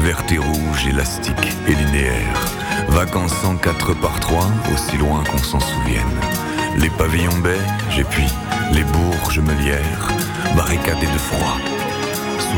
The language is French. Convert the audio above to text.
verte et rouge, élastique et linéaire. Vacances en 4x3, aussi loin qu'on s'en souvienne. Les pavillons beige et puis les bourges meulières, barricadés de froid.